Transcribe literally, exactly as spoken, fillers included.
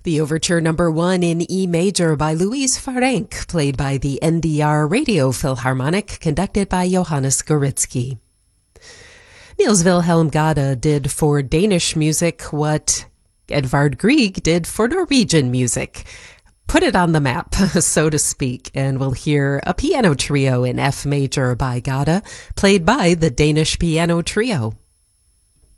The overture number one in E major by Louise Farenc, played by the N D R Radio Philharmonic, conducted by Johannes Goritsky. Niels Wilhelm Gade did for Danish music what Edvard Grieg did for Norwegian music. Put it on the map, so to speak, and we'll hear a piano trio in F major by Gade, played by the Danish Piano Trio.